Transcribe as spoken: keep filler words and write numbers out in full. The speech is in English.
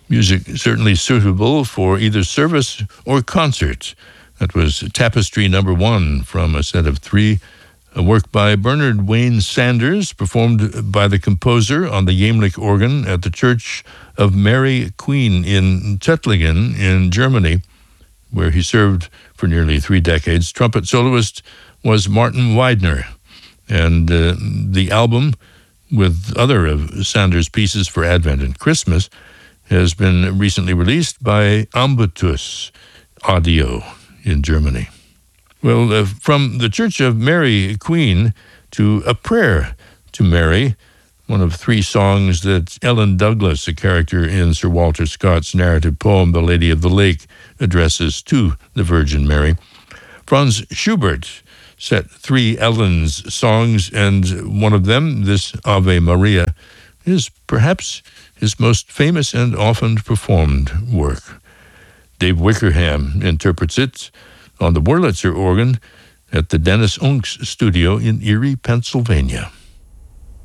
Music certainly suitable for either service or concert. That was Tapestry Number One from a set of three, a work by Bernard Wayne Sanders, performed by the composer on the Jämlich organ at the Church of Mary Queen in Tettlingen in Germany, where he served for nearly three decades. Trumpet soloist was Martin Weidner, and uh, the album, with other of Sanders' pieces for Advent and Christmas, has been recently released by Ambitus Audio in Germany. Well, uh, from the Church of Mary Queen to A Prayer to Mary, one of three songs that Ellen Douglas, a character in Sir Walter Scott's narrative poem The Lady of the Lake, addresses to the Virgin Mary. Franz Schubert set three Ellen's songs, and one of them, this Ave Maria, is perhaps his most famous and often performed work. Dave Wickerham interprets it on the Wurlitzer organ at the Dennis Unks studio in Erie, Pennsylvania.